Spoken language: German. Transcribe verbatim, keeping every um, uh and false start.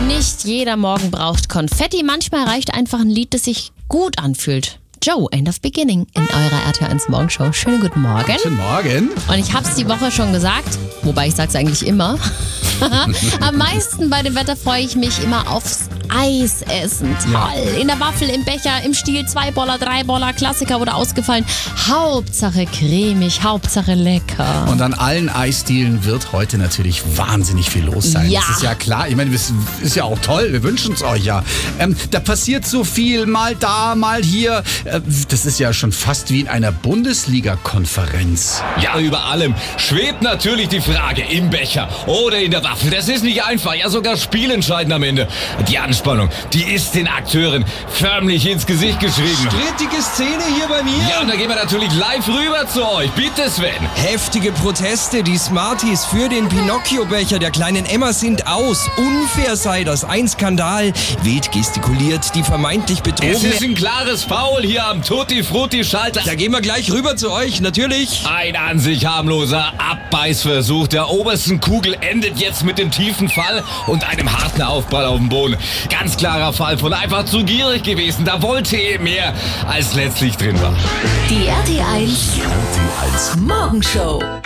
Nicht jeder Morgen braucht Konfetti. Manchmal reicht einfach ein Lied, das sich gut anfühlt. Joe, End of Beginning in eurer R T L eins Morgenshow. Schönen guten Morgen. Guten Morgen. Und ich hab's die Woche schon gesagt, wobei ich sag's eigentlich immer. Am meisten bei dem Wetter freue ich mich immer aufs Eis essen. Toll. Ja. In der Waffel, im Becher, im Stiel, zwei Boller, drei Boller, Klassiker oder ausgefallen. Hauptsache cremig, Hauptsache lecker. Und an allen Eisdielen wird heute natürlich wahnsinnig viel los sein. Ja. Das ist ja klar. Ich meine, das ist ja auch toll. Wir wünschen es euch ja. Ähm, da passiert so viel, mal da, mal hier. Äh, das ist ja schon fast wie in einer Bundesliga-Konferenz. Ja, über allem schwebt natürlich die Frage, im Becher oder in der Waffel. Das ist nicht einfach, ja sogar spielentscheidend am Ende. Die Anspannung, die ist den Akteuren förmlich ins Gesicht geschrieben. Strittige Szene hier bei mir. Ja, und da gehen wir natürlich live rüber zu euch. Bitte, Sven. Heftige Proteste, die Smarties für den Pinocchio-Becher der kleinen Emma sind aus. Unfair sei das, ein Skandal. Wild gestikuliert die vermeintlich Es Betrogene. ist ein klares Foul hier am Tutti-Frutti-Schalter. Da gehen wir gleich rüber zu euch, natürlich. Ein an sich harmloser Abbeißversuch der obersten Kugel endet jetzt mit dem tiefen Fall und einem harten Aufprall auf dem Boden. Ganz klarer Fall von einfach zu gierig gewesen. Da wollte er mehr, als letztlich drin war. Die R T L eins Morgenshow.